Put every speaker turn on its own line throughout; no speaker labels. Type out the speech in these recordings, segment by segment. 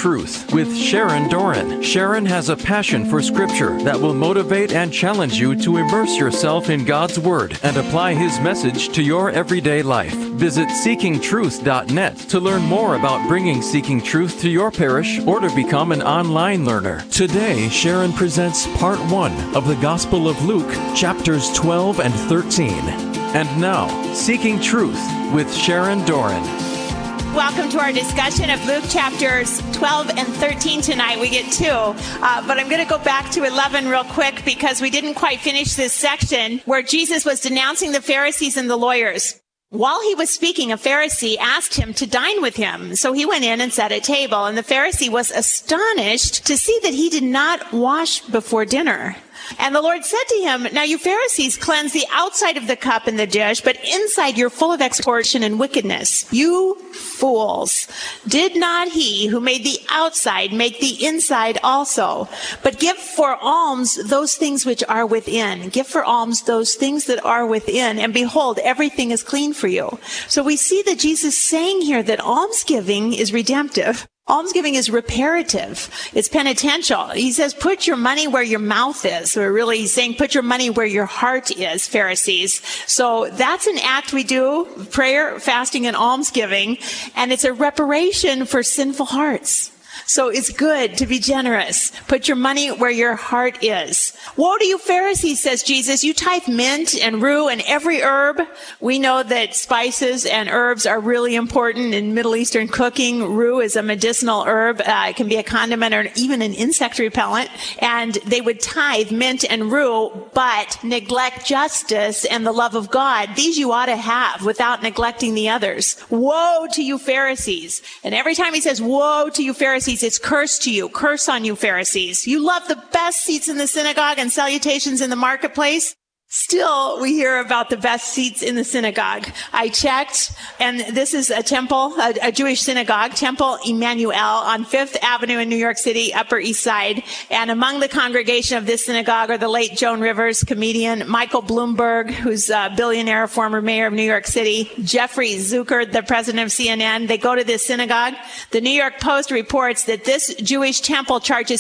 Truth with Sharon Doran. Sharon has a passion for Scripture that will motivate and challenge you to immerse yourself in God's Word and apply His message to your everyday life. Visit seekingtruth.net to learn more about bringing Seeking Truth to your parish or to become an online learner. Today, Sharon presents Part 1 of the Gospel of Luke, chapters 12 and 13. And now, Seeking Truth with Sharon Doran.
Welcome to our discussion of Luke chapters 12 and 13 tonight. We get two, but I'm going to go back to 11 real quick because we didn't quite finish this section where Jesus was denouncing the Pharisees and the lawyers. While he was speaking, a Pharisee asked him to dine with him. So he went in and sat at table, and the Pharisee was astonished to see that he did not wash before dinner. And the Lord said to him, "Now you Pharisees cleanse the outside of the cup and the dish, but inside you're full of extortion and wickedness. You fools! Did not he who made the outside make the inside also? But give for alms those things which are within. Give for alms those things that are within, and behold, everything is clean for you." So we see that Jesus saying here that almsgiving is redemptive. Almsgiving is reparative. It's penitential. He says, put your money where your mouth is. Or really, he's saying, put your money where your heart is, Pharisees. So that's an act we do, prayer, fasting, and almsgiving. And it's a reparation for sinful hearts. So it's good to be generous. Put your money where your heart is. Woe to you Pharisees, says Jesus. You tithe mint and rue and every herb. We know that spices and herbs are really important in Middle Eastern cooking. Rue is a medicinal herb. It can be a condiment or even an insect repellent. And they would tithe mint and rue, but neglect justice and the love of God. These you ought to have without neglecting the others. Woe to you Pharisees. And every time he says, woe to you Pharisees, it's curse to you, curse on you Pharisees. You love the best seats in the synagogue and salutations in the marketplace. Still, we hear about the best seats in the synagogue. I checked, and this is a temple, a Jewish synagogue, Temple Emmanuel on 5th Avenue in New York City, Upper East Side. And among the congregation of this synagogue are the late Joan Rivers, comedian, Michael Bloomberg, who's a billionaire, former mayor of New York City, Jeffrey Zucker, the president of CNN. They go to this synagogue. The New York Post reports that this Jewish temple charges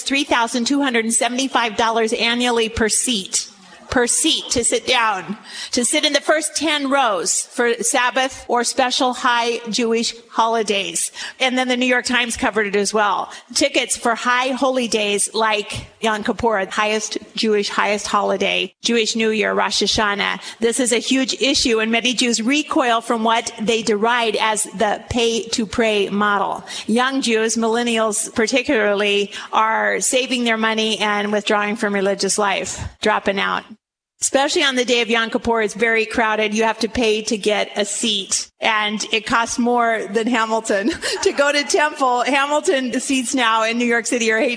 $3,275 annually per seat to sit down, to sit in the first 10 rows for Sabbath or special high Jewish holidays. And then the New York Times covered it as well. Tickets for high holy days like Yom Kippur, highest holiday, Jewish New Year, Rosh Hashanah. This is a huge issue, and many Jews recoil from what they deride as the pay-to-pray model. Young Jews, millennials particularly, are saving their money and withdrawing from religious life, dropping out. Especially on the day of Yom Kippur, it's very crowded. You have to pay to get a seat. And it costs more than Hamilton to go to Temple. Hamilton seats now in New York City are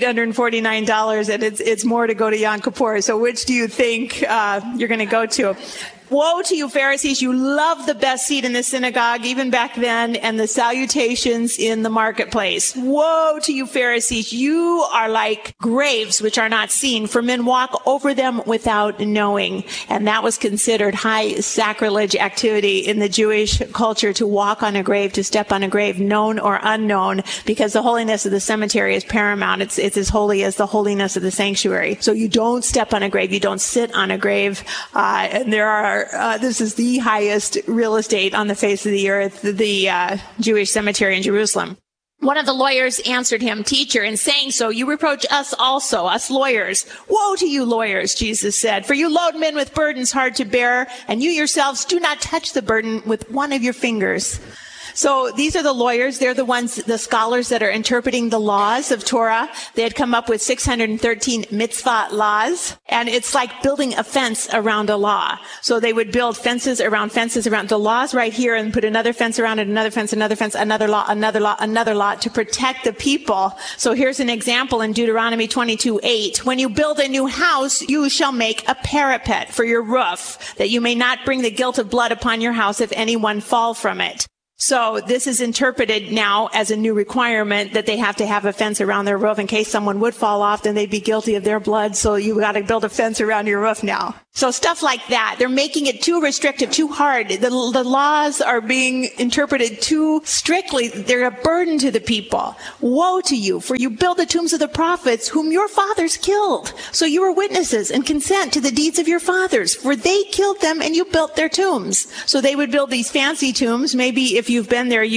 $849, and it's more to go to Yom Kippur. So which do you think you're going to go to? Woe to you Pharisees, you love the best seat in the synagogue, even back then, and the salutations in the marketplace. Woe to you Pharisees, you are like graves which are not seen, for men walk over them without knowing. And that was considered high sacrilege activity in the Jewish culture, to walk on a grave, to step on a grave, known or unknown, because the holiness of the cemetery is paramount. It's as holy as the holiness of the sanctuary. So you don't step on a grave, you don't sit on a grave, and there are this is the highest real estate on the face of the earth, the Jewish cemetery in Jerusalem. One of the lawyers answered him, "Teacher, in saying so, you reproach us also, us lawyers. Woe to you lawyers," Jesus said, "for you load men with burdens hard to bear, and you yourselves do not touch the burden with one of your fingers." So these are the lawyers. They're the ones, the scholars that are interpreting the laws of Torah. They had come up with 613 mitzvah laws, and it's like building a fence around a law. So they would build fences around the laws right here, and put another fence around it, another fence, another law, another law to protect the people. So here's an example in Deuteronomy 22:8. When you build a new house, you shall make a parapet for your roof, that you may not bring the guilt of blood upon your house if anyone fall from it. So this is interpreted now as a new requirement that they have to have a fence around their roof in case someone would fall off, then they'd be guilty of their blood. So you got to build a fence around your roof now So stuff like that. They're making it too restrictive, too hard. The laws are being interpreted too strictly. They're a burden to the people. Woe to you, for you build the tombs of the prophets whom your fathers killed. So you are witnesses and consent to the deeds of your fathers, for they killed them and you built their tombs. So they would build these fancy tombs. Maybe if you've been there,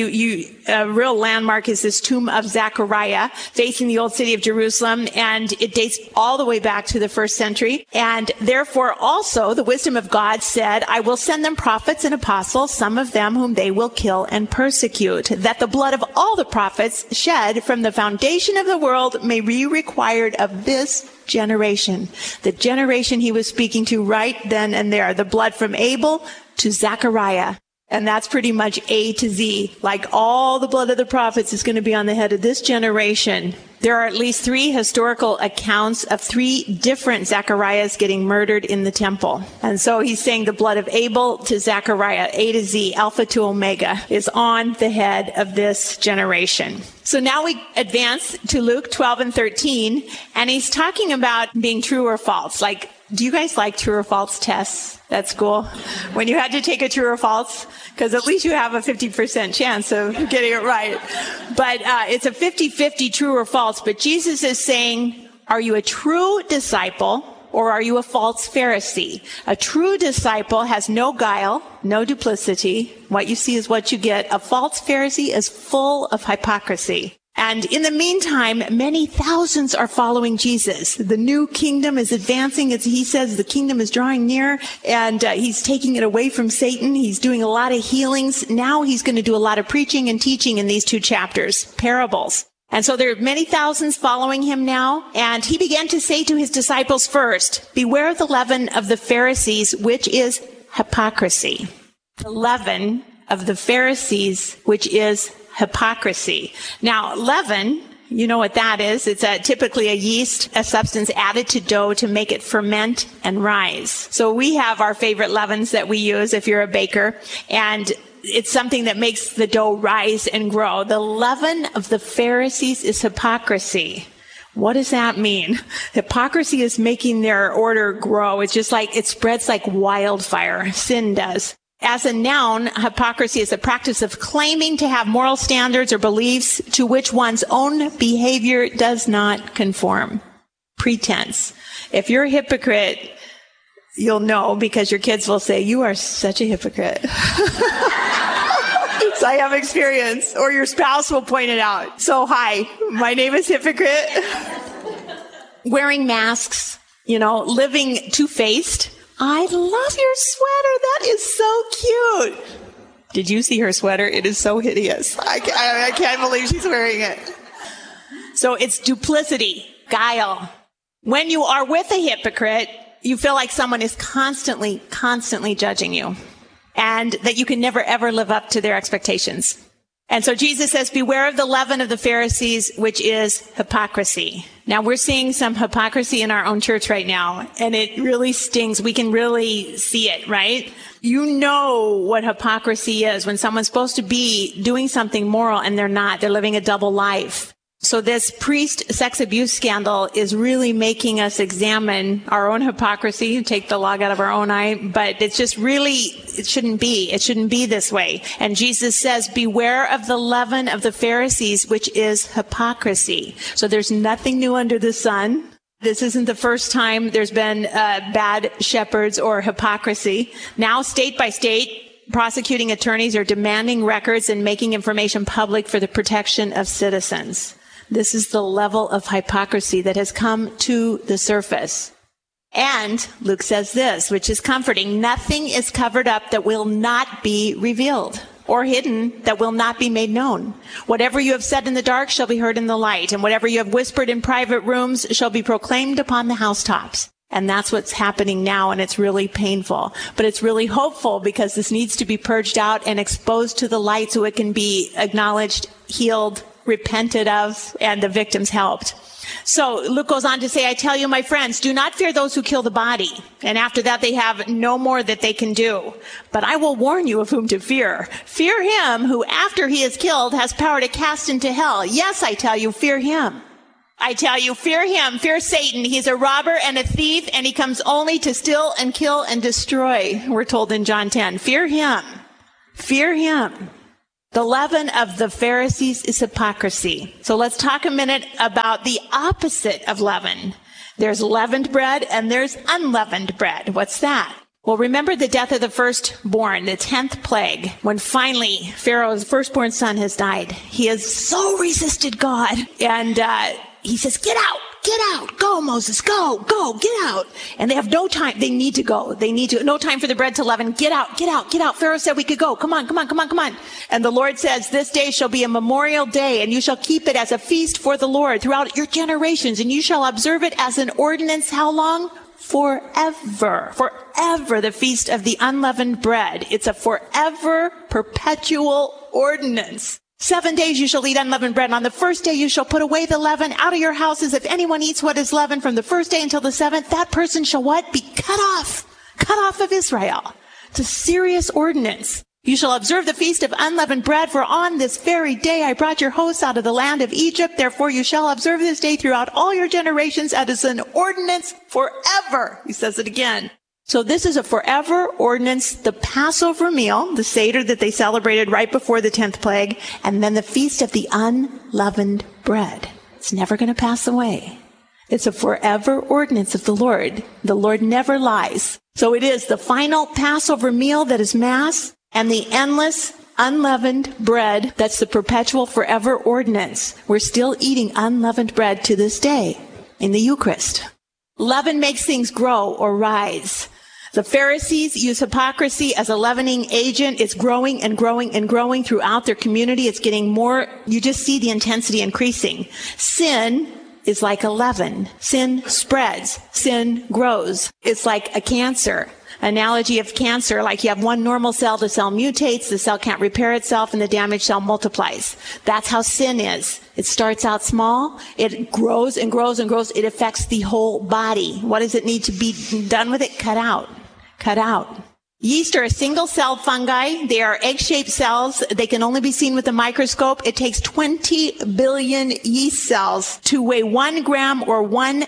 a real landmark is this tomb of Zechariah facing the old city of Jerusalem, and it dates all the way back to the 1st century. And therefore also the wisdom of God said, I will send them prophets and apostles, some of them whom they will kill and persecute, that the blood of all the prophets shed from the foundation of the world may be required of this generation. The generation he was speaking to right then and there, the blood from Abel to Zechariah. And that's pretty much A to Z. Like all the blood of the prophets is going to be on the head of this generation. There are at least 3 historical accounts of 3 different Zechariahs getting murdered in the temple. And so he's saying the blood of Abel to Zechariah, A to Z, Alpha to Omega, is on the head of this generation. So now we advance to Luke 12 and 13, and he's talking about being true or false. Like, do you guys like true or false tests at school? When you had to take a true or false? Because at least you have a 50% chance of getting it right. But it's a 50-50 true or false. But Jesus is saying, are you a true disciple or are you a false Pharisee? A true disciple has no guile, no duplicity. What you see is what you get. A false Pharisee is full of hypocrisy. And in the meantime, many thousands are following Jesus. The new kingdom is advancing. He says the kingdom is drawing near, and he's taking it away from Satan. He's doing a lot of healings. Now he's going to do a lot of preaching and teaching in these 2 chapters, parables. And so there are many thousands following him now. And he began to say to his disciples first, beware of the leaven of the Pharisees, which is hypocrisy. The leaven of the Pharisees, which is hypocrisy. Now, leaven, you know what that is. It's typically a yeast, a substance added to dough to make it ferment and rise. So we have our favorite leavens that we use if you're a baker, and it's something that makes the dough rise and grow. The leaven of the Pharisees is hypocrisy. What does that mean? Hypocrisy is making their order grow. It's just like it spreads like wildfire. Sin does. As a noun, hypocrisy is the practice of claiming to have moral standards or beliefs to which one's own behavior does not conform. Pretense. If you're a hypocrite, you'll know because your kids will say, you are such a hypocrite. So I have experience. Or your spouse will point it out. So, hi, my name is Hypocrite. Wearing masks, living two-faced. I love your sweater. That is so cute. Did you see her sweater? It is so hideous. I can't believe she's wearing it. So it's duplicity, guile. When you are with a hypocrite, you feel like someone is constantly judging you, and that you can never, ever live up to their expectations. And so Jesus says, beware of the leaven of the Pharisees, which is hypocrisy. Now, we're seeing some hypocrisy in our own church right now, and it really stings. We can really see it, right? You know what hypocrisy is when someone's supposed to be doing something moral and they're not. They're living a double life. So this priest sex abuse scandal is really making us examine our own hypocrisy, take the log out of our own eye, but it's just really, it shouldn't be. It shouldn't be this way. And Jesus says, beware of the leaven of the Pharisees, which is hypocrisy. So there's nothing new under the sun. This isn't the first time there's been bad shepherds or hypocrisy. Now, state by state, prosecuting attorneys are demanding records and making information public for the protection of citizens. This is the level of hypocrisy that has come to the surface. And Luke says this, which is comforting. Nothing is covered up that will not be revealed, or hidden that will not be made known. Whatever you have said in the dark shall be heard in the light, and whatever you have whispered in private rooms shall be proclaimed upon the housetops. And that's what's happening now, and it's really painful. But it's really hopeful because this needs to be purged out and exposed to the light so it can be acknowledged, healed, repented of, and the victims helped. So Luke goes on to say, I tell you, my friends, do not fear those who kill the body, and after that they have no more that they can do. But I will warn you of whom to fear. Fear him who, after he is killed, has power to cast into hell. Yes, I tell you, fear him. I tell you, fear him, fear Satan. He's a robber and a thief, and he comes only to steal and kill and destroy, we're told in John 10. Fear him. Fear him. The leaven of the Pharisees is hypocrisy. So let's talk a minute about the opposite of leaven. There's leavened bread and there's unleavened bread. What's that? Well, remember the death of the firstborn, the 10th plague, when finally Pharaoh's firstborn son has died. He has so resisted God, and he says, get out, go, Moses, go, get out. And they have no time. They need to go. No time for the bread to leaven. Get out. Pharaoh said we could go. Come on. And the Lord says, this day shall be a memorial day, and you shall keep it as a feast for the Lord throughout your generations, and you shall observe it as an ordinance. How long? Forever, the feast of the unleavened bread. It's a forever, perpetual ordinance. 7 days you shall eat unleavened bread. And on the first day you shall put away the leaven out of your houses. If anyone eats what is leavened from the first day until the seventh, that person shall what? Be cut off of Israel. It's a serious ordinance. You shall observe the feast of unleavened bread, for on this very day I brought your hosts out of the land of Egypt. Therefore you shall observe this day throughout all your generations as an ordinance forever. He says it again. So this is a forever ordinance, the Passover meal, the Seder that they celebrated right before the 10th plague, and then the feast of the unleavened bread. It's never going to pass away. It's a forever ordinance of the Lord. The Lord never lies. So it is the final Passover meal that is Mass, and the endless unleavened bread that's the perpetual forever ordinance. We're still eating unleavened bread to this day in the Eucharist. Leaven makes things grow or rise. The Pharisees use hypocrisy as a leavening agent. It's growing and growing and growing throughout their community. It's getting more, you just see the intensity increasing. Sin is like a leaven. Sin spreads. Sin grows. It's like a cancer. Analogy of cancer, like you have one normal cell, the cell mutates, the cell can't repair itself, and the damaged cell multiplies. That's how sin is. It starts out small, it grows and grows and grows, it affects the whole body. What does it need to be done with it? Cut out. Yeast are a single-celled fungi. They are egg-shaped cells. They can only be seen with a microscope. It takes 20 billion yeast cells to weigh 1 gram or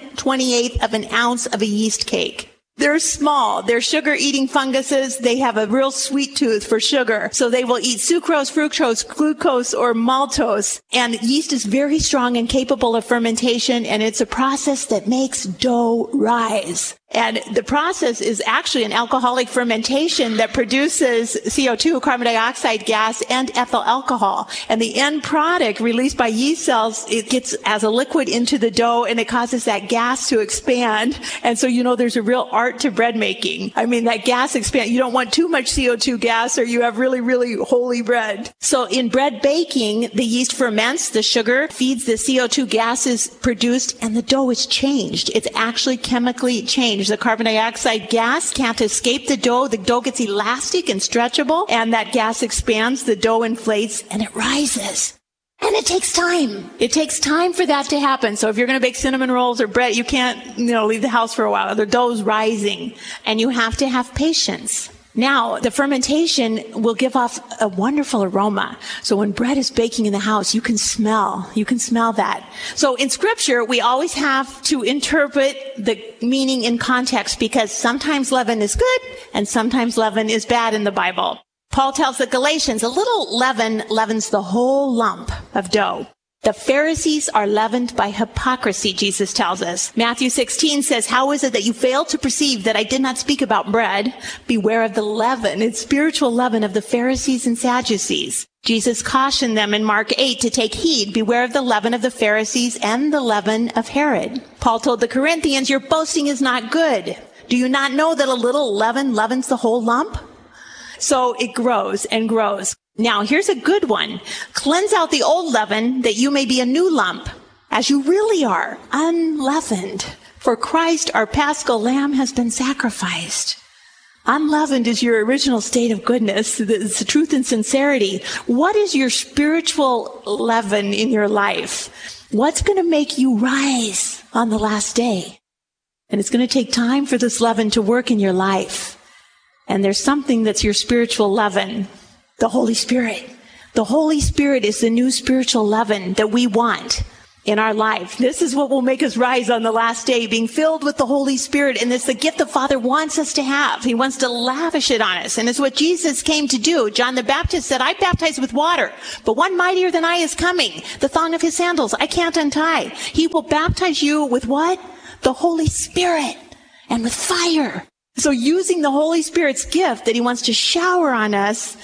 1/28 of an ounce of a yeast cake. They're small. They're sugar-eating funguses. They have a real sweet tooth for sugar. So they will eat sucrose, fructose, glucose, or maltose. And yeast is very strong and capable of fermentation, and it's a process that makes dough rise. And the process is actually an alcoholic fermentation that produces CO2, carbon dioxide gas, and ethyl alcohol. And the end product released by yeast cells, it gets as a liquid into the dough, and it causes that gas to expand. And so, there's a real art to bread making. I mean, that gas expands. You don't want too much CO2 gas, or you have really, really holy bread. So in bread baking, the yeast ferments, the sugar feeds, the CO2 gases produced, and the dough is changed. It's actually chemically changed. The carbon dioxide gas can't escape the dough. The dough gets elastic and stretchable, and that gas expands, the dough inflates, and it rises. And it takes time. It takes time for that to happen. So if you're going to bake cinnamon rolls or bread, you can't, leave the house for a while. The dough's rising, and you have to have patience. Now, the fermentation will give off a wonderful aroma. So when bread is baking in the house, you can smell that. So in Scripture, we always have to interpret the meaning in context, because sometimes leaven is good and sometimes leaven is bad in the Bible. Paul tells the Galatians, a little leaven leavens the whole lump of dough. The Pharisees are leavened by hypocrisy, Jesus tells us. Matthew 16 says, how is it that you fail to perceive that I did not speak about bread? Beware of the leaven. It's spiritual leaven of the Pharisees and Sadducees. Jesus cautioned them in Mark 8 to take heed. Beware of the leaven of the Pharisees and the leaven of Herod. Paul told the Corinthians, your boasting is not good. Do you not know that a little leaven leavens the whole lump? So it grows and grows. Now, here's a good one. Cleanse out the old leaven, that you may be a new lump, as you really are, unleavened. For Christ, our Paschal Lamb, has been sacrificed. Unleavened is your original state of goodness. It's the truth and sincerity. What is your spiritual leaven in your life? What's going to make you rise on the last day? And it's going to take time for this leaven to work in your life. And there's something that's your spiritual leaven. The Holy Spirit. The Holy Spirit is the new spiritual leaven that we want. in our life. This is what will make us rise on the last day, being filled with the Holy Spirit. And it's the gift the Father wants us to have. He wants to lavish it on us. And it's what Jesus came to do. John the Baptist said, I baptize with water, but one mightier than I is coming. The thong of his sandals I can't untie. He will baptize you with what? The Holy Spirit and with fire. So using the Holy Spirit's gift that he wants to shower on us,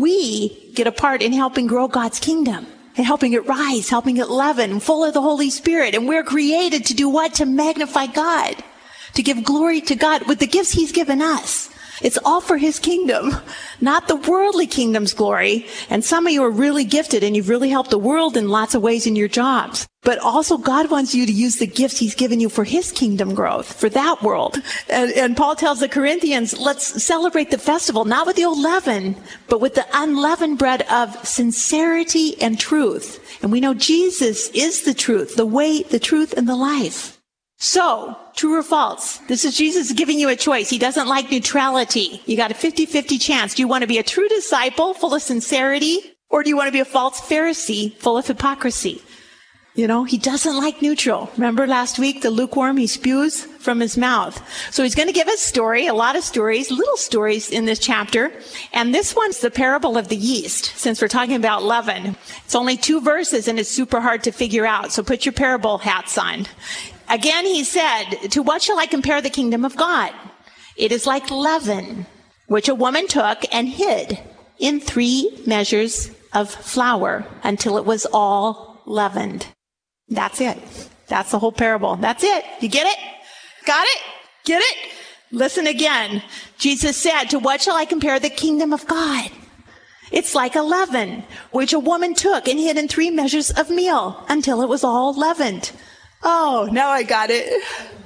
we get a part in helping grow God's kingdom. And helping it rise, helping it leaven, full of the Holy Spirit. And we're created to do what? To magnify God, to give glory to God with the gifts he's given us. It's all for his kingdom, not the worldly kingdom's glory. And some of you are really gifted and you've really helped the world in lots of ways in your jobs. But also God wants you to use the gifts he's given you for his kingdom growth, for that world. And Paul tells the Corinthians, let's celebrate the festival, not with the old leaven, but with the unleavened bread of sincerity and truth. And we know Jesus is the truth, the way, the truth, and the life. So, true or false? This is Jesus giving you a choice. He doesn't like neutrality. You got a 50-50 chance. Do you want to be a true disciple full of sincerity? Or do you want to be a false Pharisee full of hypocrisy? You know, he doesn't like neutral. Remember last week, the lukewarm, he spews from his mouth. So he's going to give us a story, a lot of stories, little stories in this chapter. And this one's the parable of the yeast, since we're talking about leaven. It's only 2 verses and it's super hard to figure out. So put your parable hats on. Again, he said, to what shall I compare the kingdom of God? It is like leaven, which a woman took and hid in 3 measures of flour until it was all leavened. That's it. That's the whole parable. That's it. You get it? Got it? Get it? Listen again. Jesus said, to what shall I compare the kingdom of God? It's like a leaven, which a woman took and hid in 3 measures of meal until it was all leavened. Oh, now I got it.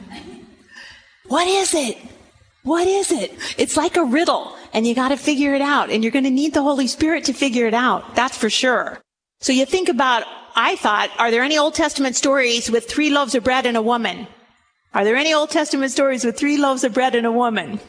What is it? What is it? It's like a riddle, and you got to figure it out, and you're going to need the Holy Spirit to figure it out. That's for sure. So you think about, I thought, are there any Old Testament stories with 3 loaves of bread and a woman? Are there any Old Testament stories with 3 loaves of bread and a woman?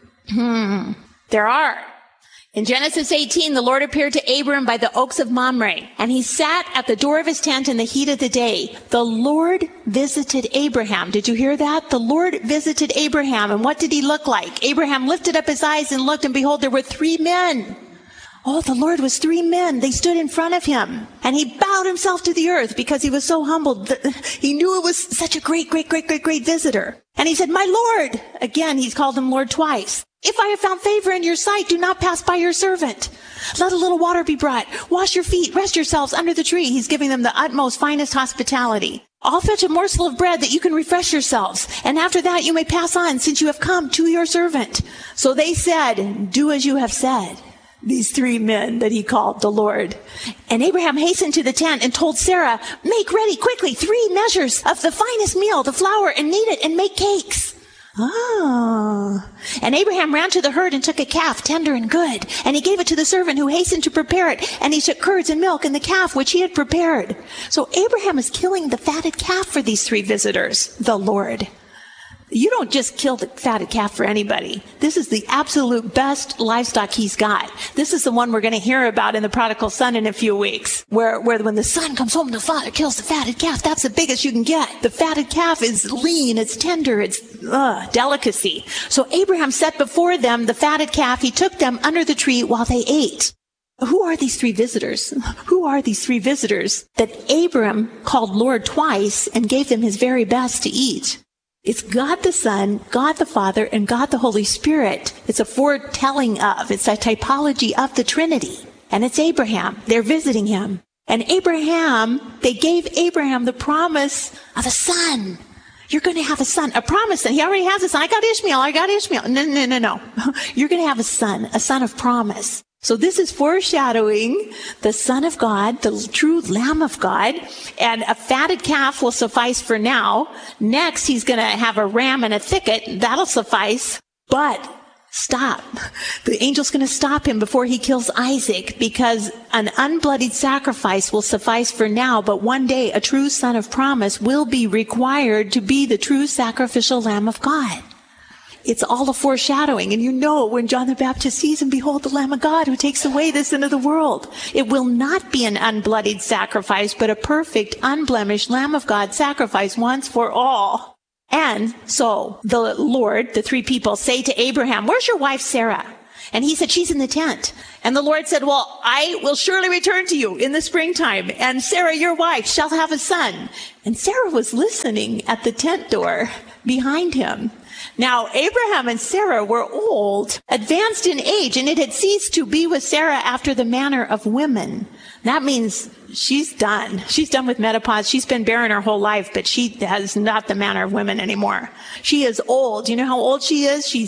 There are. In Genesis 18, the Lord appeared to Abram by the oaks of Mamre, and he sat at the door of his tent in the heat of the day. The Lord visited Abraham. Did you hear that? The Lord visited Abraham, and what did he look like? Abraham lifted up his eyes and looked, and behold, there were 3 men. Oh, the Lord was 3 men. They stood in front of him, and he bowed himself to the earth because he was so humbled. He knew it was such a great visitor. And he said, my Lord. Again, he's called him Lord twice. If I have found favor in your sight, do not pass by your servant. Let a little water be brought. Wash your feet. Rest yourselves under the tree. He's giving them the utmost, finest hospitality. I'll fetch a morsel of bread that you can refresh yourselves. And after that, you may pass on, since you have come to your servant. So they said, do as you have said. These 3 men that he called the Lord. And Abraham hastened to the tent and told Sarah, make ready quickly 3 measures of the finest meal, the flour, and knead it and make cakes. Ah. And Abraham ran to the herd and took a calf, tender and good. And he gave it to the servant who hastened to prepare it. And he took curds and milk and the calf which he had prepared. So Abraham is killing the fatted calf for these 3 visitors, the Lord. You don't just kill the fatted calf for anybody. This is the absolute best livestock he's got. This is the one we're going to hear about in the prodigal son in a few weeks, where when the son comes home, the father kills the fatted calf. That's the biggest you can get. The fatted calf is lean, it's tender, it's delicacy. So Abraham set before them the fatted calf. He took them under the tree while they ate. Who are these 3 visitors? Who are these 3 visitors that Abraham called Lord twice and gave them his very best to eat? It's God the Son, God the Father, and God the Holy Spirit. It's a foretelling of, it's a typology of the Trinity. And it's Abraham. They're visiting him. And Abraham, they gave Abraham the promise of a son. You're going to have a son. A promise that he already has a son. I got Ishmael. No. You're going to have a son of promise. So this is foreshadowing the Son of God, the true Lamb of God, and a fatted calf will suffice for now. Next, he's going to have a ram and a thicket. That'll suffice. But stop. The angel's going to stop him before he kills Isaac, because an unbloodied sacrifice will suffice for now. But one day, a true son of promise will be required to be the true sacrificial Lamb of God. It's all a foreshadowing. And you know, when John the Baptist sees him, behold, the Lamb of God who takes away the sin of the world. It will not be an unbloodied sacrifice, but a perfect, unblemished Lamb of God sacrifice once for all. And so the Lord, the three people, say to Abraham, where's your wife Sarah? And he said, she's in the tent. And the Lord said, well, I will surely return to you in the springtime, and Sarah, your wife, shall have a son. And Sarah was listening at the tent door behind him. Now, Abraham and Sarah were old, advanced in age, and it had ceased to be with Sarah after the manner of women. That means she's done. She's done with menopause. She's been barren her whole life, but she has not the manner of women anymore. She is old. You know how old she is? She's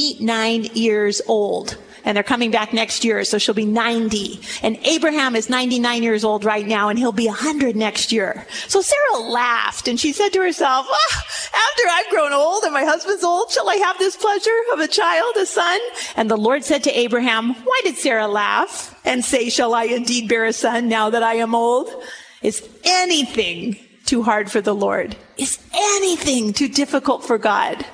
89 years old. And they're coming back next year, so she'll be 90. And Abraham is 99 years old right now, and he'll be 100 next year. So Sarah laughed, and she said to herself, after I've grown old and my husband's old, shall I have this pleasure of a child, a son? And the Lord said to Abraham, why did Sarah laugh and say, shall I indeed bear a son now that I am old? Is anything too hard for the Lord? Is anything too difficult for God?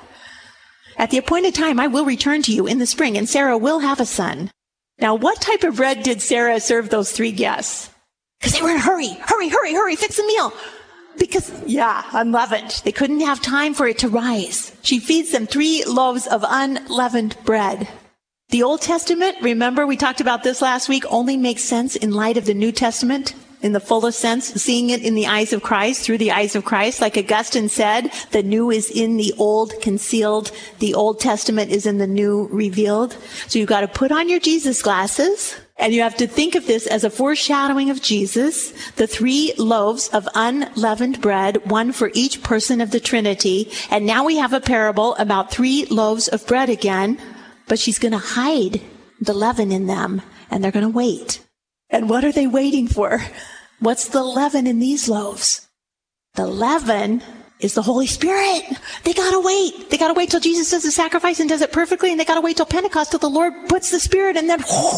At the appointed time, I will return to you in the spring, and Sarah will have a son. Now, what type of bread did Sarah serve those three guests? Because they were in a hurry, fix the meal. Because, unleavened. They couldn't have time for it to rise. She feeds them 3 loaves of unleavened bread. The Old Testament, remember we talked about this last week, only makes sense in light of the New Testament. In the fullest sense, seeing it in the eyes of Christ, through the eyes of Christ. Like Augustine said, the new is in the old concealed. The Old Testament is in the new revealed. So you've got to put on your Jesus glasses, and you have to think of this as a foreshadowing of Jesus, the 3 loaves of unleavened bread, 1 for each person of the Trinity. And now we have a parable about 3 loaves of bread again, but she's going to hide the leaven in them, and they're going to wait. And what are they waiting for? What's the leaven in these loaves? The leaven is the Holy Spirit. They gotta wait. They gotta wait till Jesus does the sacrifice and does it perfectly, and they gotta wait till Pentecost till the Lord puts the Spirit, and then,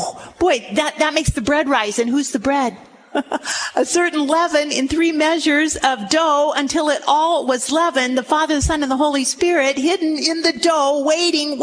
that makes the bread rise. And who's the bread? A certain leaven in 3 measures of dough until it all was leavened, the Father, the Son, and the Holy Spirit hidden in the dough, waiting.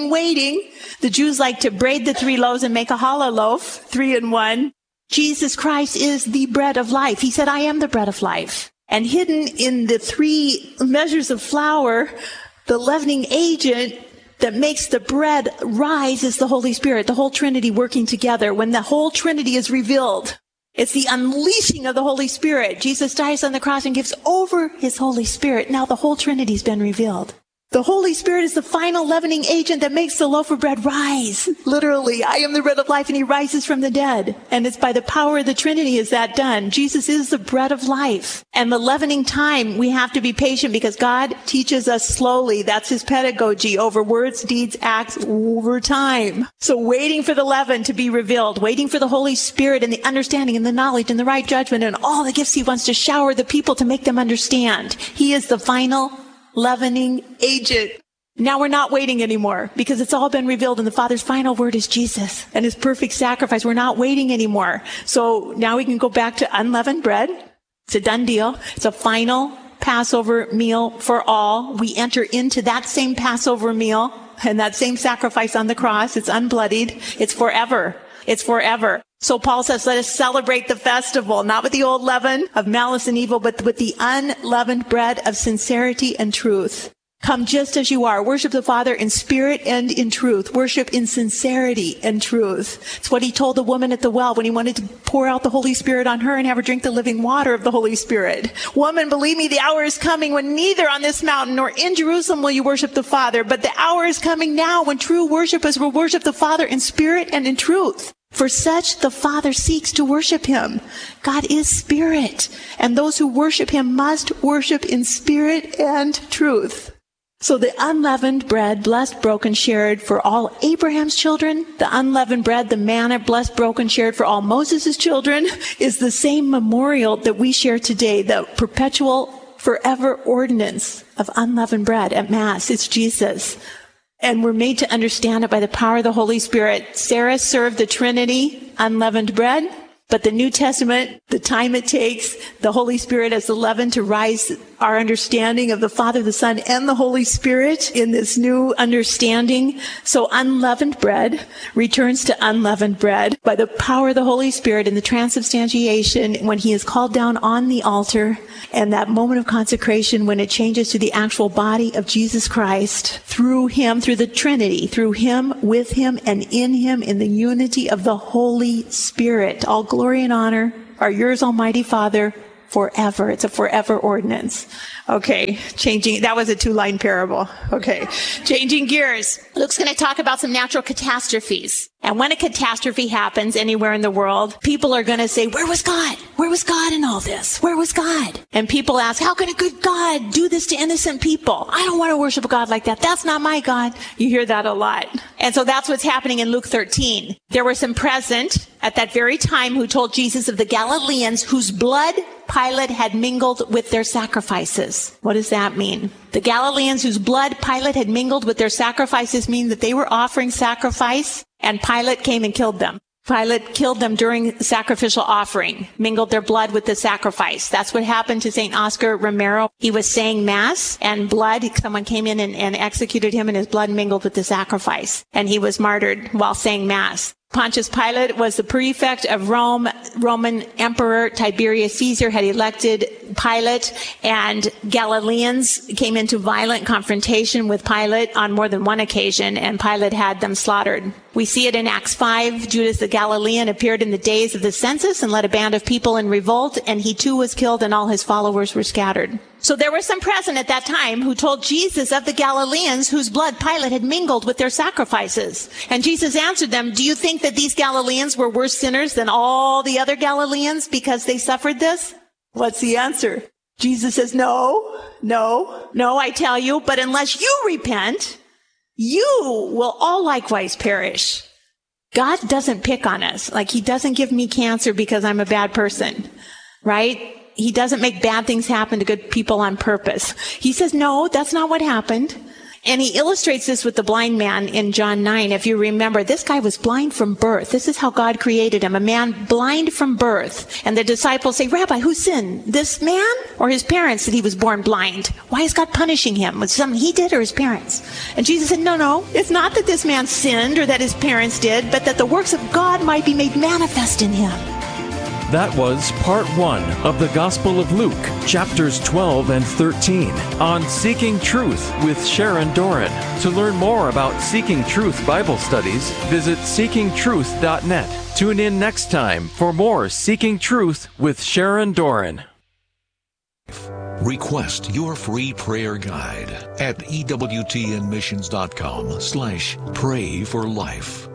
The Jews like to braid the 3 loaves and make a hollow loaf, 3 in 1. Jesus Christ is the bread of life. He said, I am the bread of life. And hidden in the 3 measures of flour, the leavening agent that makes the bread rise is the Holy Spirit, the whole Trinity working together. When the whole Trinity is revealed, it's the unleashing of the Holy Spirit. Jesus dies on the cross and gives over his Holy Spirit. Now the whole Trinity's been revealed. The Holy Spirit is the final leavening agent that makes the loaf of bread rise. Literally, I am the bread of life, and he rises from the dead. And it's by the power of the Trinity is that done. Jesus is the bread of life. And the leavening time, we have to be patient because God teaches us slowly. That's his pedagogy over words, deeds, acts, over time. So waiting for the leaven to be revealed, waiting for the Holy Spirit and the understanding and the knowledge and the right judgment and all the gifts he wants to shower the people to make them understand. He is the final leavening agent. Now we're not waiting anymore because it's all been revealed, and the Father's final word is Jesus and his perfect sacrifice. We're not waiting anymore. So now we can go back to unleavened bread. It's a done deal. It's a final Passover meal for all. We enter into that same Passover meal and that same sacrifice on the cross. It's unbloodied. It's forever. It's forever. So Paul says, let us celebrate the festival, not with the old leaven of malice and evil, but with the unleavened bread of sincerity and truth. Come just as you are. Worship the Father in spirit and in truth. Worship in sincerity and truth. It's what he told the woman at the well when he wanted to pour out the Holy Spirit on her and have her drink the living water of the Holy Spirit. Woman, believe me, the hour is coming when neither on this mountain nor in Jerusalem will you worship the Father, but the hour is coming now when true worshipers will worship the Father in spirit and in truth. For such the Father seeks to worship him. God is spirit, and those who worship him must worship in spirit and truth. So the unleavened bread, blessed, broken, shared for all Abraham's children, the unleavened bread, the manna, blessed, broken, shared for all Moses' children, is the same memorial that we share today, the perpetual, forever ordinance of unleavened bread at Mass. It's Jesus. And we're made to understand it by the power of the Holy Spirit. Sarah served the Trinity, unleavened bread, but the New Testament, the time it takes, the Holy Spirit as the leaven to rise our understanding of the Father, the Son, and the Holy Spirit in this new understanding. So unleavened bread returns to unleavened bread by the power of the Holy Spirit in the transubstantiation when he is called down on the altar, and that moment of consecration when it changes to the actual body of Jesus Christ through him, through the Trinity, through him, with him, and in him, in the unity of the Holy Spirit. All glory and honor are yours, Almighty Father, forever. It's a forever ordinance. Okay, that was a 2-line parable. Okay, changing gears. Luke's going to talk about some natural catastrophes. And when a catastrophe happens anywhere in the world, people are going to say, where was God? Where was God in all this? Where was God? And people ask, how can a good God do this to innocent people? I don't want to worship a God like that. That's not my God. You hear that a lot. And so that's what's happening in Luke 13. There were some present at that very time who told Jesus of the Galileans whose blood Pilate had mingled with their sacrifices. What does that mean? The Galileans whose blood Pilate had mingled with their sacrifices mean that they were offering sacrifice, and Pilate came and killed them. Pilate killed them during sacrificial offering, mingled their blood with the sacrifice. That's what happened to St. Oscar Romero. He was saying Mass, and someone came in and executed him, and his blood mingled with the sacrifice. And he was martyred while saying Mass. Pontius Pilate was the prefect of Rome. Roman Emperor Tiberius Caesar had elected Pilate, and Galileans came into violent confrontation with Pilate on more than one occasion, and Pilate had them slaughtered. We see it in Acts 5. Judas the Galilean appeared in the days of the census and led a band of people in revolt, and he too was killed, and all his followers were scattered. So there were some present at that time who told Jesus of the Galileans whose blood Pilate had mingled with their sacrifices. And Jesus answered them, do you think that these Galileans were worse sinners than all the other Galileans because they suffered this? What's the answer? Jesus says, no, I tell you, but unless you repent, you will all likewise perish. God doesn't pick on us. Like, he doesn't give me cancer because I'm a bad person, right? He doesn't make bad things happen to good people on purpose. He says, no, that's not what happened. And he illustrates this with the blind man in John 9. If you remember, this guy was blind from birth. This is how God created him, a man blind from birth. And the disciples say, Rabbi, who sinned, this man or his parents that he was born blind? Why is God punishing him? Was it something he did or his parents? And Jesus said, no, it's not that this man sinned or that his parents did, but that the works of God might be made manifest in him.
That was part 1 of the Gospel of Luke, chapters 12 and 13, on Seeking Truth with Sharon Doran. To learn more about Seeking Truth Bible studies, visit seekingtruth.net. Tune in next time for more Seeking Truth with Sharon Doran.
Request your free prayer guide at ewtnmissions.com/pray for life.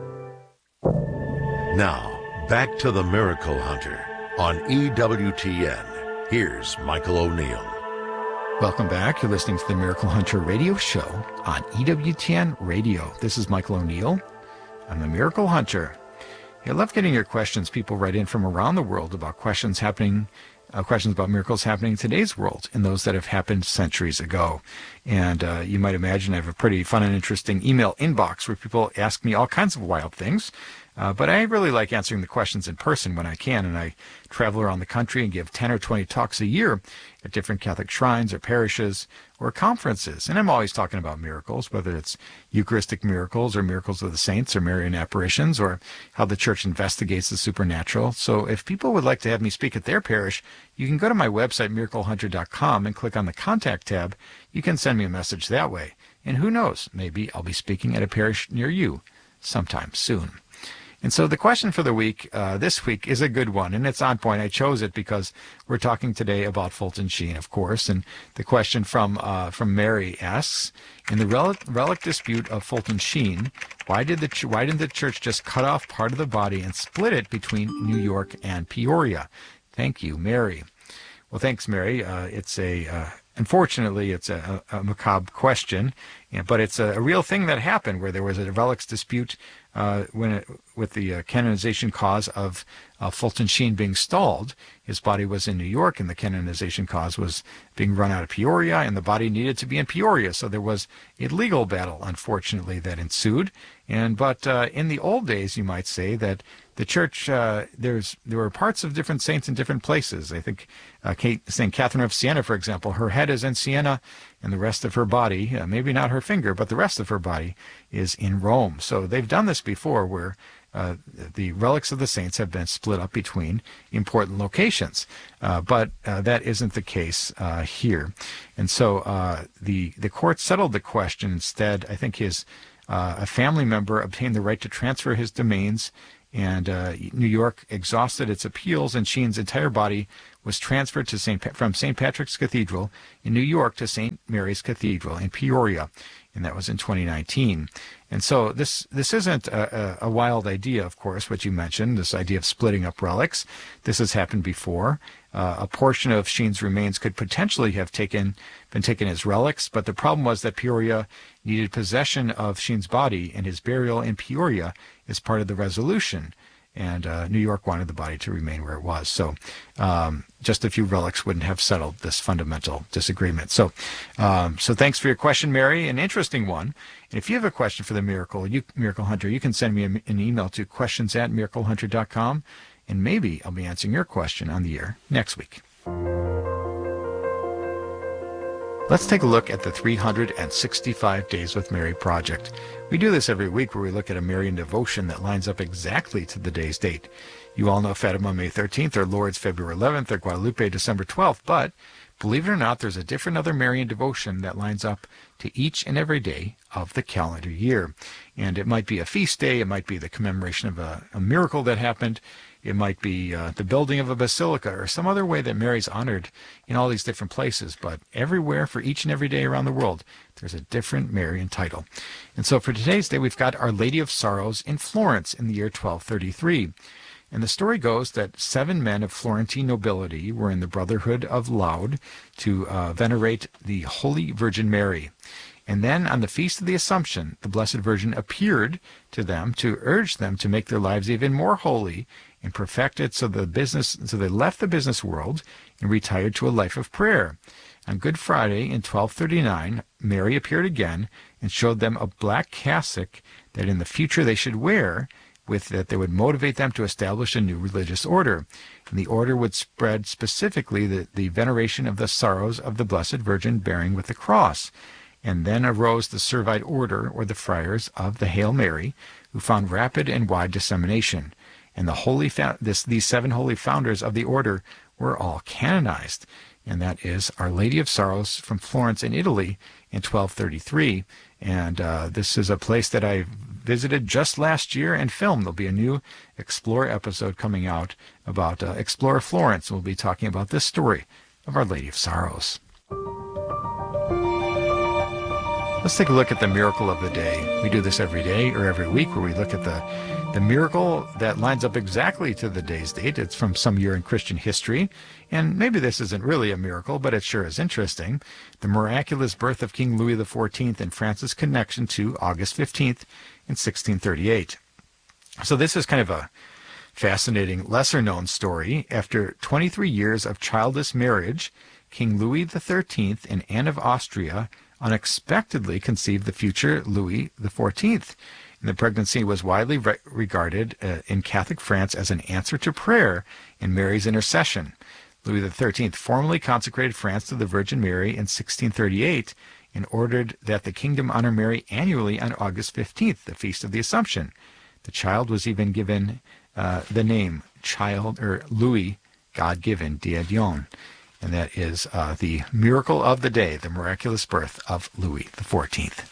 Now, back to the Miracle Hunter on EWTN. Here's Michael O'Neill.
Welcome back. You're listening to the Miracle Hunter radio show on EWTN Radio. This is Michael O'Neill. I'm the Miracle Hunter. I love getting your questions. People write in from around the world about questions about miracles happening in today's world and those that have happened centuries ago. And you might imagine I have a pretty fun and interesting email inbox where people ask me all kinds of wild things. But I really like answering the questions in person when I can, and I travel around the country and give 10 or 20 talks a year at different Catholic shrines or parishes or conferences. And I'm always talking about miracles, whether it's Eucharistic miracles or miracles of the saints or Marian apparitions or how the Church investigates the supernatural. So if people would like to have me speak at their parish, you can go to my website, miraclehunter.com, and click on the Contact tab. You can send me a message that way. And who knows, maybe I'll be speaking at a parish near you sometime soon. And so the question for the week, this week, is a good one, and it's on point. I chose it because we're talking today about Fulton Sheen, of course. And the question from Mary asks, in the relic dispute of Fulton Sheen, why didn't the church just cut off part of the body and split it between New York and Peoria? Thank you, Mary. Well, thanks, Mary. Unfortunately, it's a macabre question, but it's a real thing that happened where there was a relics dispute with the canonization cause of Fulton Sheen being stalled. His body was in New York, and the canonization cause was being run out of Peoria, and the body needed to be in Peoria. So there was a legal battle, unfortunately, that ensued. But in the old days, you might say that the church, there were parts of different saints in different places. I think St. Catherine of Siena, for example, her head is in Siena, and the rest of her body, maybe not her finger, but the rest of her body is in Rome. So they've done this before, where the relics of the saints have been split up between important locations, but that isn't the case here. And so the court settled the question instead. I think a family member obtained the right to transfer his domains, and New York exhausted its appeals, and Sheen's entire body was transferred to from St. Patrick's Cathedral in New York to St. Mary's Cathedral in Peoria, and that was in 2019. And so this isn't a wild idea, of course, what you mentioned, this idea of splitting up relics. This has happened before. A portion of Sheen's remains could potentially have been taken as relics, but the problem was that Peoria needed possession of Sheen's body, and his burial in Peoria is part of the resolution. And New York wanted the body to remain where it was. So just a few relics wouldn't have settled this fundamental disagreement. So thanks for your question, Mary. An interesting one. And if you have a question for the Miracle Hunter, you can send me an email to questions@miraclehunter.com, and maybe I'll be answering your question on the air next week. Let's take a look at the 365 Days with Mary project. We do this every week, where we look at a Marian devotion that lines up exactly to the day's date. You all know Fatima, May 13th, or Lourdes, February 11th, or Guadalupe, December 12th, but believe it or not, there's a different other Marian devotion that lines up to each and every day of the calendar year. And it might be a feast day, it might be the commemoration of a miracle that happened, it might be the building of a basilica, or some other way that Mary's honored in all these different places. But everywhere, for each and every day around the world, there's a different Marian title. And so for today's day, we've got Our Lady of Sorrows in Florence in the year 1233. And the story goes that 7 men of Florentine nobility were in the Brotherhood of Laud to venerate the Holy Virgin Mary. And then on the Feast of the Assumption, the Blessed Virgin appeared to them to urge them to make their lives even more holy and perfected, so they left the business world and retired to a life of prayer. On Good Friday in 1239, Mary appeared again and showed them a black cassock that in the future they should wear, that would motivate them to establish a new religious order. And the order would spread specifically the veneration of the sorrows of the Blessed Virgin bearing with the cross. And then arose the Servite Order, or the Friars of the Hail Mary, who found rapid and wide dissemination. And these 7 holy founders of the order were all canonized. And that is Our Lady of Sorrows from Florence in Italy in 1233. And this is a place that I visited just last year and filmed. There'll be a new Explore episode coming out about Explore Florence. We'll be talking about this story of Our Lady of Sorrows. Let's take a look at the miracle of the day. We do this every day or every week, where we look at the miracle that lines up exactly to the day's date. It's from some year in Christian history, and maybe this isn't really a miracle, but it sure is interesting. The miraculous birth of King Louis XIV and France's connection to August 15th in 1638. So this is kind of a fascinating, lesser-known story. After 23 years of childless marriage, King Louis XIII and Anne of Austria unexpectedly conceived the future Louis XIV. And the pregnancy was widely regarded in Catholic France as an answer to prayer in Mary's intercession. Louis XIII formally consecrated France to the Virgin Mary in 1638 and ordered that the kingdom honor Mary annually on August 15th, the Feast of the Assumption. The child was even given the name Louis, God-given, Diadion. And that is the miracle of the day, the miraculous birth of Louis XIV.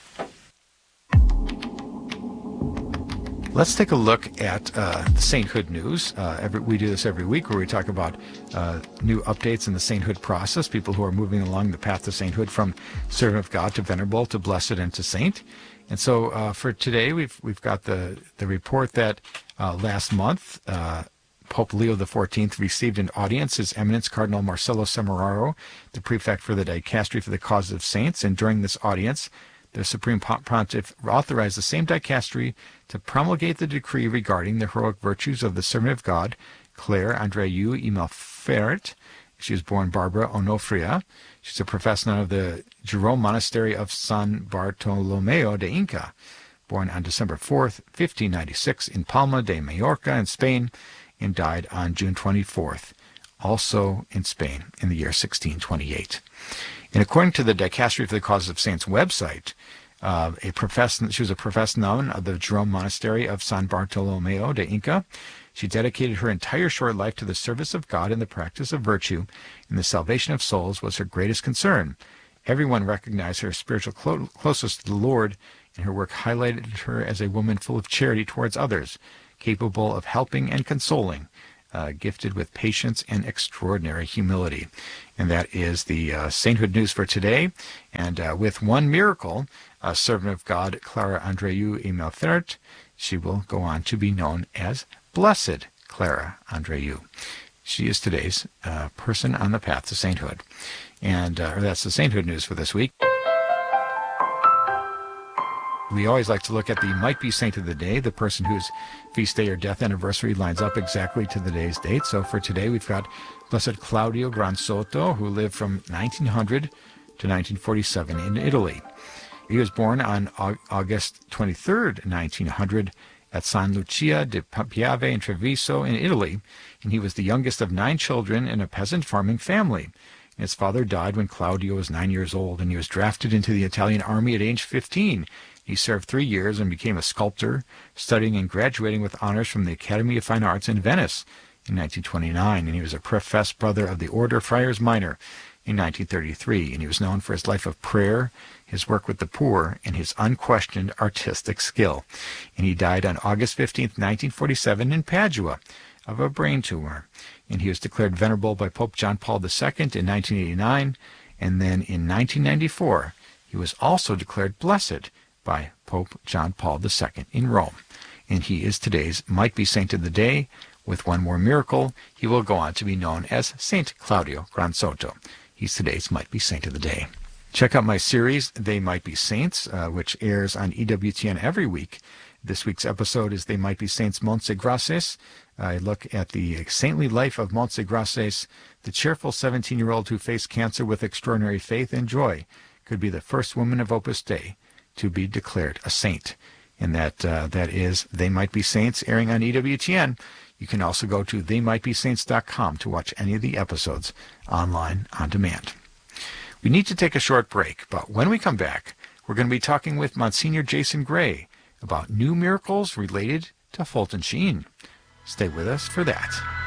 Let's take a look at the sainthood news. We do this every week, where we talk about new updates in the sainthood process, people who are moving along the path to sainthood from servant of God to venerable to blessed and to saint. And so for today, we've got the report that last month, Pope Leo XIV received an audience, His Eminence Cardinal Marcello Semeraro, the prefect for the Dicastery for the Causes of Saints. And during this audience, the Supreme Pontiff authorized the same dicastery to promulgate the decree regarding the heroic virtues of the servant of God, Claire Andreu y Malfert. She was born Barbara Onofria. She's a professor of the Jerome Monastery of San Bartolomeo de Inca. born on December 4th, 1596 in Palma de Mallorca in Spain, and died on June 24th, also in Spain, in the year 1628. And according to the Dicastery for the Causes of Saints website, she was a professed nun of the Jerome Monastery of San Bartolomeo de Inca. She dedicated her entire short life to the service of God and the practice of virtue, and the salvation of souls was her greatest concern. Everyone recognized her spiritual closeness to the Lord, and her work highlighted her as a woman full of charity towards others, capable of helping and consoling, gifted with patience and extraordinary humility. And that is the sainthood news for today. And with one miracle, a servant of God, Clara Andreu y Malfert, she will go on to be known as Blessed Clara Andreu. She is today's person on the path to sainthood. And that's the sainthood news for this week. We always like to look at the might-be saint of the day, the person whose feast day or death anniversary lines up exactly to the day's date. So for today, we've got Blessed Claudio Gran Soto, who lived from 1900 to 1947 in Italy. He was born on August 23rd, 1900, at San Lucia di Piave in Treviso in Italy, and he was the youngest of 9 children in a peasant farming family. His father died when Claudio was 9 years old, and he was drafted into the Italian army at age 15. He served 3 years and became a sculptor, studying and graduating with honors from the Academy of Fine Arts in Venice in 1929, and he was a professed brother of the Order Friars Minor in 1933, and he was known for his life of prayer, his work with the poor, and his unquestioned artistic skill. And he died on August 15th, 1947 in Padua of a brain tumor, and he was declared venerable by Pope John Paul II in 1989, and then in 1994 he was also declared blessed by Pope John Paul II in Rome. And he is today's might-be saint of the day. With one more miracle, he will go on to be known as Saint Claudio Gran Soto. He's today's might-be saint of the day. Check out my series, They Might Be Saints, which airs on EWTN every week. This week's episode is They Might Be Saints Montse Grasses. I look at the saintly life of Montse Grasses, the cheerful 17-year-old who faced cancer with extraordinary faith and joy, could be the first woman of Opus Dei to be declared a saint. And that is They Might Be Saints, airing on EWTN. You can also go to theymightbesaints.com to watch any of the episodes online on demand. We need to take a short break, but when we come back, we're going to be talking with Monsignor Jason Gray about new miracles related to Fulton Sheen. Stay with us for that.